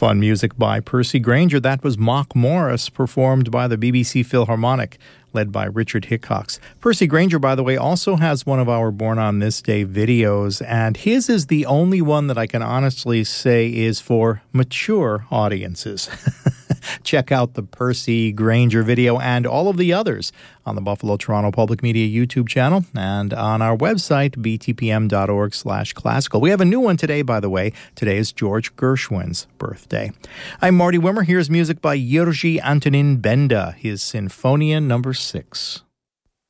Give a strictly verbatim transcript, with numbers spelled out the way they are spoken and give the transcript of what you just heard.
Fun music by Percy Grainger. That was Mock Morris, performed by the B B C Philharmonic, led by Richard Hickox. Percy Grainger, by the way, also has one of our Born on This Day videos, and his is the only one that I can honestly say is for mature audiences. Check out the Percy Grainger video and all of the others on the Buffalo Toronto Public Media YouTube channel and on our website, b t p m dot org slash classical. We have a new one today, by the way. Today is George Gershwin's birthday. I'm Marty Wimmer. Here's music by Jiří Antonín Benda, his Sinfonia number six.